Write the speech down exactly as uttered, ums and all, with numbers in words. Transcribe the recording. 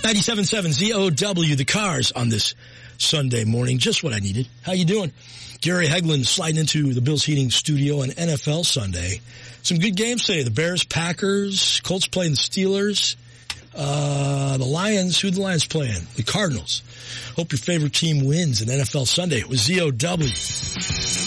ninety-seven point seven Z O W, the Cars on this Sunday morning. Just what I needed. How you doing? Gary Hegland sliding into the Bills Heating studio on N F L Sunday. Some good games today. The Bears, Packers, Colts playing the Steelers. Uh, the Lions, who the Lions playing? The Cardinals. Hope your favorite team wins in N F L Sunday with Z O W.